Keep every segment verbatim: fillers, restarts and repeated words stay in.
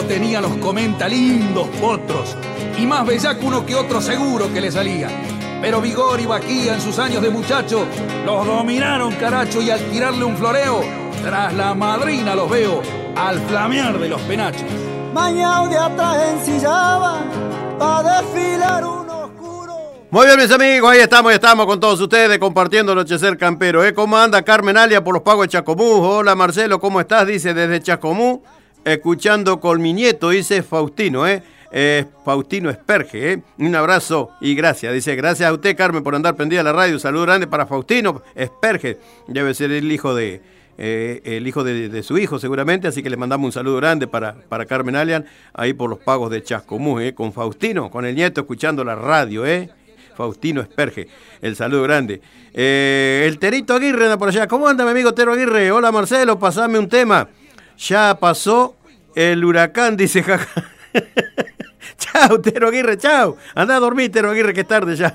tenía los comenta lindos potros, y más bellaco uno que otro seguro que le salía. Pero Vigor y Vaquía en sus años de muchacho los dominaron, caracho, y al tirarle un floreo, tras la madrina los veo al flamear de los penachos. Mañao de atrás ensillaba pa' desfilar un oscuro. Muy bien, mis amigos, ahí estamos, ahí estamos con todos ustedes compartiendo el Anochecer Campero. ¿eh? ¿Cómo anda Carmen Alia por los pagos de Chascomú? Hola Marcelo, ¿cómo estás? Dice desde Chascomú, escuchando con mi nieto, dice Faustino, ¿eh? Eh, Faustino Esperge, ¿eh? Un abrazo y gracias. Dice, gracias a usted, Carmen, por andar prendida a la radio. Un saludo grande para Faustino Esperge. Debe ser el hijo de eh, el hijo de, de su hijo, seguramente. Así que le mandamos un saludo grande para, para Carmen Alian, ahí por los pagos de Chascomú, ¿eh? Con Faustino, con el nieto, escuchando la radio, ¿eh? Faustino Esperge, el saludo grande. Eh, el Terito Aguirre anda por allá. ¿Cómo anda, mi amigo Tero Aguirre? Hola, Marcelo, pasame un tema. Ya pasó el huracán, dice jaja. Chao, Tero Aguirre, chao. Anda a dormir, Tero Aguirre, que es tarde ya.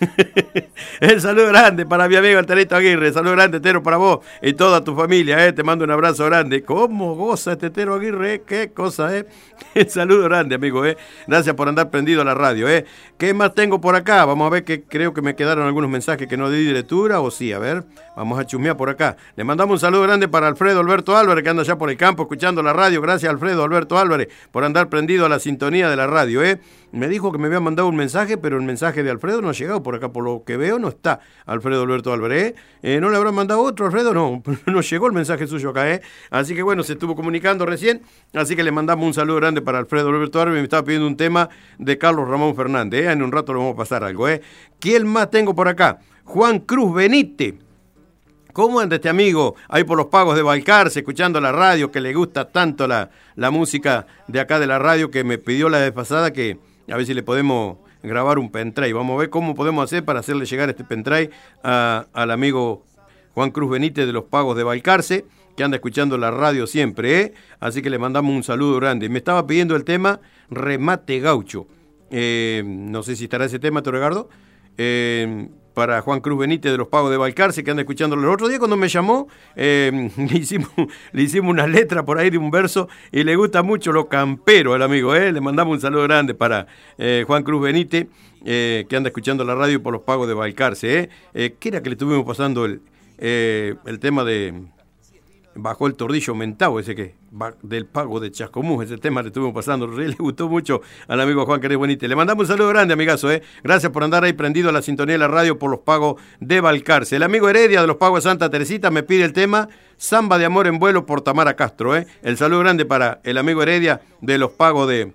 El saludo grande para mi amigo el Terito Aguirre. El saludo grande, Tero, para vos y toda tu familia, ¿eh? Te mando un abrazo grande. ¿Cómo goza este Tero Aguirre? ¿eh? Qué cosa, ¿eh? El saludo grande, amigo, ¿eh? Gracias por andar prendido a la radio, ¿eh? ¿Qué más tengo por acá? Vamos a ver, que creo que me quedaron algunos mensajes que no di de lectura, o sí, a ver. Vamos a chusmear por acá. Le mandamos un saludo grande para Alfredo Alberto Álvarez, que anda allá por el campo escuchando la radio. Gracias, Alfredo Alberto Álvarez, por andar prendido a la sintonía de la radio, ¿eh? Me dijo que me había mandado un mensaje, pero el mensaje de Alfredo no ha llegado por acá. Por lo que veo, no está Alfredo Alberto Álvarez, ¿eh? Eh, ¿No le habrán mandado otro, Alfredo? No, no llegó el mensaje suyo acá, ¿eh? Así que bueno, se estuvo comunicando recién. Así que le mandamos un saludo grande para Alfredo Alberto Álvarez. Me estaba pidiendo un tema de Carlos Ramón Fernández, ¿eh? En un rato le vamos a pasar algo, ¿eh? ¿Quién más tengo por acá? Juan Cruz Benítez. ¿Cómo anda este amigo ahí por los pagos de Balcarce, escuchando la radio, que le gusta tanto la, la música de acá de la radio, que me pidió la vez pasada que a ver si le podemos grabar un pendrive? Vamos a ver cómo podemos hacer para hacerle llegar este pendrive a, al amigo Juan Cruz Benítez de los pagos de Balcarce, que anda escuchando la radio siempre, ¿eh? Así que le mandamos un saludo grande. Me estaba pidiendo el tema Remate Gaucho. Eh, no sé si estará ese tema, Torregardo. Eh... para Juan Cruz Benítez de los pagos de Balcarce, que anda escuchándolo. El otro día cuando me llamó, eh, le, hicimos, le hicimos una letra por ahí de un verso, y le gusta mucho lo campero al amigo, ¿eh? Le mandamos un saludo grande para eh, Juan Cruz Benítez, eh, que anda escuchando la radio por los pagos de Balcarce, ¿eh? Eh, ¿Qué era que le estuvimos pasando el, eh, el tema de Bajo el Tordillo Mentado, ese que va del pago de Chascomú? Ese tema le estuvimos pasando, le gustó mucho al amigo Juan Cruz Benítez. Le mandamos un saludo grande, amigazo, ¿eh? Gracias por andar ahí prendido a la sintonía de la radio por los pagos de Balcarce. El amigo Heredia de los pagos de Santa Teresita me pide el tema Samba de Amor en Vuelo por Tamara Castro, ¿eh? El saludo grande para el amigo Heredia de los pagos de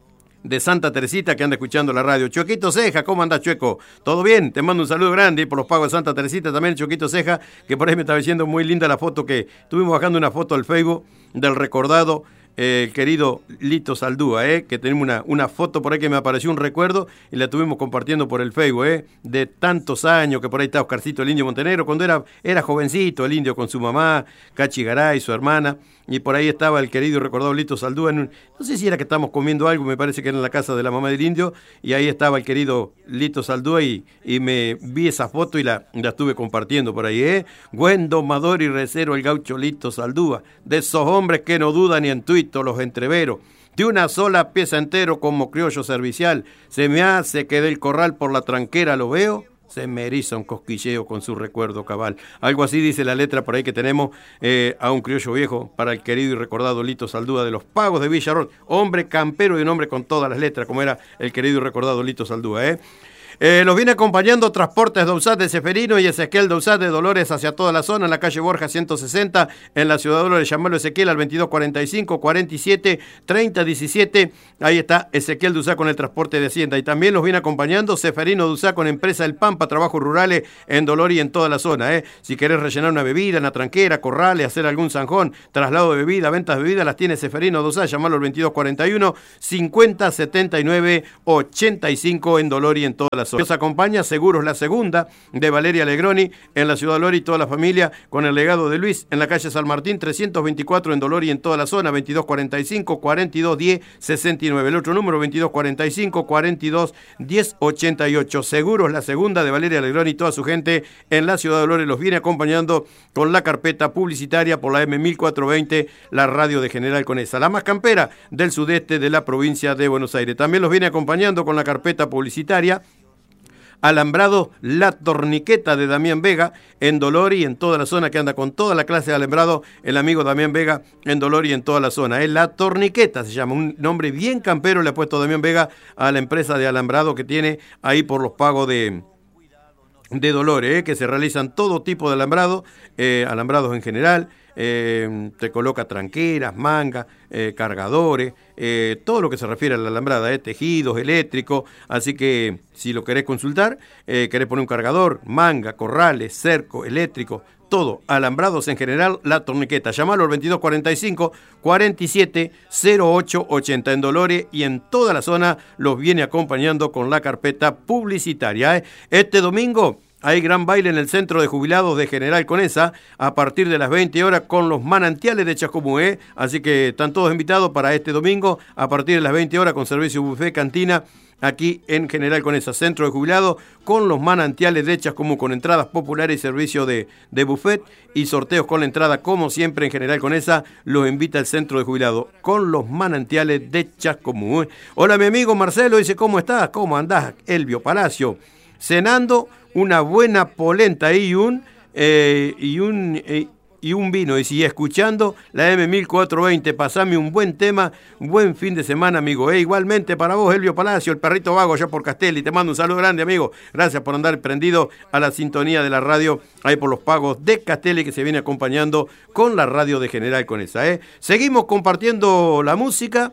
de Santa Teresita, que anda escuchando la radio. Chuequito Ceja, ¿cómo andás, Chueco? ¿Todo bien? Te mando un saludo grande por los pagos de Santa Teresita. También Chuequito Ceja, que por ahí me estaba diciendo muy linda la foto, que estuvimos bajando una foto al Facebook del recordado eh, el querido Lito Saldúa, eh, que tenemos una, una foto por ahí que me apareció un recuerdo y la estuvimos compartiendo por el Facebook, eh, de tantos años, que por ahí está Oscarcito, el Indio Montenegro, cuando era, era jovencito el Indio con su mamá, Cachi Garay, su hermana, y por ahí estaba el querido y recordado Lito Saldúa, en un, no sé si era que estábamos comiendo algo, me parece que era en la casa de la mamá del Indio, y ahí estaba el querido Lito Saldúa, y, y me vi esa foto y la, la estuve compartiendo por ahí, eh. Buen domador y recero el gaucho Lito Saldúa, de esos hombres que no dudan ni en tuito los entreveros, de una sola pieza entero como criollo servicial, se me hace que del corral por la tranquera lo veo, se me eriza un cosquilleo con su recuerdo cabal. Algo así dice la letra por ahí que tenemos eh, a un criollo viejo para el querido y recordado Lito Saldúa de los pagos de Villarrón, hombre campero y un hombre con todas las letras, como era el querido y recordado Lito Saldúa, ¿eh? Eh, los viene acompañando Transportes Dousat de Seferino y Ezequiel Dousat de Dolores hacia toda la zona, en la calle Borja ciento sesenta, en la ciudad de Dolores. Llamalo Ezequiel al veintidós cuarenta y cinco, cuarenta y siete, treinta diecisiete. Ahí está Ezequiel Dousat con el transporte de Hacienda. Y también los viene acompañando Seferino Dousat con Empresa El Pampa, trabajos rurales en Dolores y en toda la zona. ¿eh? Si querés rellenar una bebida en la tranquera, corrales, hacer algún zanjón, traslado de bebida, ventas de bebida, las tiene Seferino Dousat. Llamalo al veintidós cuarenta y uno, cincuenta setenta y nueve, ochenta y cinco en Dolores y en toda la zona. zona. Nos acompaña Seguros La Segunda de Valeria Legroni en la ciudad de Dolores y toda la familia con el legado de Luis en la calle San Martín trescientos veinticuatro en Dolores y en toda la zona, veintidós cuarenta y cinco, cuarenta y dos diez, sesenta y nueve. El otro número veintidós cuarenta y cinco, cuarenta y dos diez, ochenta y ocho. Seguros La Segunda de Valeria Legroni y toda su gente en la ciudad de Dolores los viene acompañando con la carpeta publicitaria por la M mil cuatrocientos veinte, la radio de General Conesa, la más campera del sudeste de la provincia de Buenos Aires. También los viene acompañando con la carpeta publicitaria Alambrado La Torniqueta de Damián Vega en Dolores y en toda la zona, que anda con toda la clase de alambrado, el amigo Damián Vega en Dolores y en toda la zona. Es La Torniqueta, se llama, un nombre bien campero le ha puesto Damián Vega a la empresa de alambrado que tiene ahí por los pagos de... de Dolores, eh, que se realizan todo tipo de alambrado, eh, alambrados en general, eh, te coloca tranqueras, mangas, eh, cargadores, eh, todo lo que se refiere a la alambrada, eh, tejidos, eléctricos, así que si lo querés consultar, eh, querés poner un cargador, manga, corrales, cerco, eléctrico, todo, alambrados en general, La Torniqueta. Llamalo al veintidós cuarenta y cinco, cuarenta y siete, cero ocho ochenta en Dolores y en toda la zona los viene acompañando con la carpeta publicitaria. ¿eh? Este domingo hay gran baile en el Centro de Jubilados de General Conesa a partir de las veinte horas con los manantiales de Chascomú, ¿eh? Así que están todos invitados para este domingo a partir de las veinte horas con servicio buffet, cantina, aquí en General Conesa, Centro de Jubilados, con los manantiales de Chascomú, con entradas populares y servicio de, de buffet y sorteos con la entrada, como siempre en General Conesa, los invita el Centro de Jubilados, con los manantiales de Chascomú. Hola, mi amigo Marcelo, dice, ¿cómo estás? ¿Cómo andás, Elvio Palacio? Cenando una buena polenta y un, eh, y un, eh, y un vino, y si escuchando la M mil cuatrocientos veinte, pasame un buen tema, un buen fin de semana, amigo. Eh, igualmente para vos, Elvio Palacio, el perrito vago allá por Castelli, te mando un saludo grande, amigo. Gracias por andar prendido a la sintonía de la radio, ahí por los pagos de Castelli, que se viene acompañando con la radio de General Conesa. Eh. Seguimos compartiendo la música.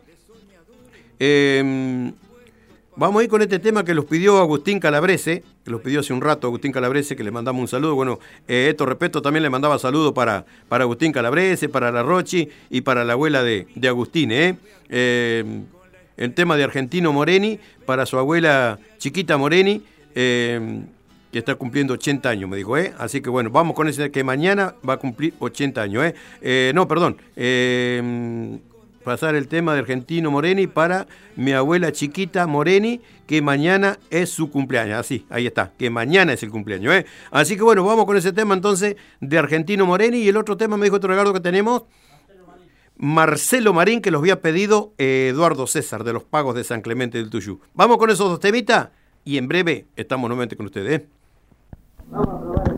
Eh, Vamos a ir con este tema que los pidió Agustín Calabrese, que los pidió hace un rato Agustín Calabrese, que le mandamos un saludo. Bueno, eh, Esto Respeto también le mandaba saludos para, para Agustín Calabrese, para la Rochi y para la abuela de, de Agustín. ¿eh? Eh, el tema de Argentino Moreni, para su abuela Chiquita Moreni, eh, que está cumpliendo ochenta años, me dijo. ¿eh? Así que bueno, vamos con ese que mañana va a cumplir ochenta años. ¿eh? Eh, no, perdón. Eh, pasar el tema de Argentino Moreni para mi abuela Chiquita Moreni, que mañana es su cumpleaños. Así, ahí está, que mañana es el cumpleaños. ¿eh? Así que bueno, vamos con ese tema entonces de Argentino Moreni. Y el otro tema, me dijo otro Ricardo, que tenemos Marcelo Marín, que los había pedido eh, Eduardo César, de los Pagos de San Clemente del Tuyú. Vamos con esos dos temitas y en breve estamos nuevamente con ustedes. ¿eh? Vamos a probar.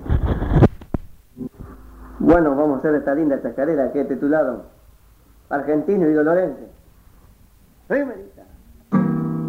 Bueno, vamos a hacer esta linda chacarera que he titulado Argentino y Dolorense. Primerita.